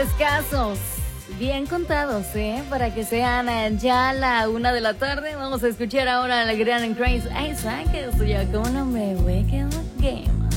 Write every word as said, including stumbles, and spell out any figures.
Tres casos bien contados, ¿eh? Para que sean eh, ya la una de la tarde. Vamos a escuchar ahora al gran Chris Isaac, que es ya con un nombre Wicked Game.